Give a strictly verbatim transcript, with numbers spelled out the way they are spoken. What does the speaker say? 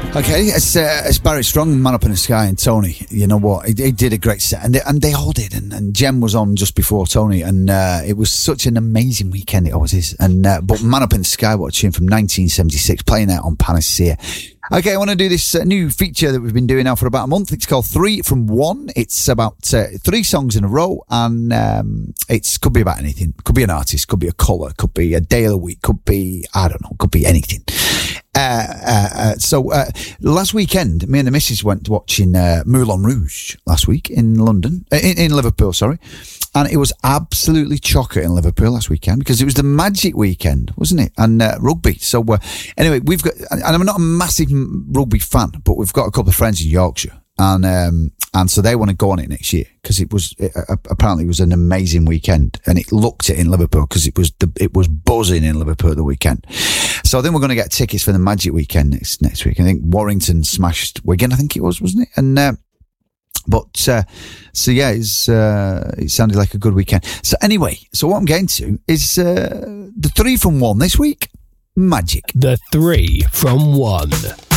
Okay, it's, uh, it's Barry Strong, Man Up in the Sky, and Tony. You know what? He, he did a great set, and they, and they all did. And, and Jem was on just before Tony, and uh, it was such an amazing weekend. It always is. And uh, but Man Up in the Sky, what a tune from nineteen seventy-six, playing out on Panacea. Okay, I want to do this uh, new feature that we've been doing now for about a month. It's called Three from One. It's about uh, three songs in a row, and um, it could be about anything. Could be an artist, could be a colour, could be a day of the week, could be, I don't know, could be anything. Uh, uh, uh, so uh, last weekend, me and the missus went watching uh, Moulin Rouge last week in London, uh, in, in Liverpool, sorry. And it was absolutely chocker in Liverpool last weekend because it was the Magic weekend, wasn't it? And uh, rugby. So uh, anyway, we've got, and I'm not a massive rugby fan, but we've got a couple of friends in Yorkshire, and um, and so they want to go on it next year because it was it, uh, apparently it was an amazing weekend, and it looked it in Liverpool because it was the, it was buzzing in Liverpool the weekend. So then we're going to get tickets for the Magic weekend next next week. I think Warrington smashed Wigan, I think it was, wasn't it? And uh, But, uh, so yeah, it's, uh, it sounded like a good weekend. So anyway, so what I'm getting to is, uh, the three from one this week, Magic. The three from one.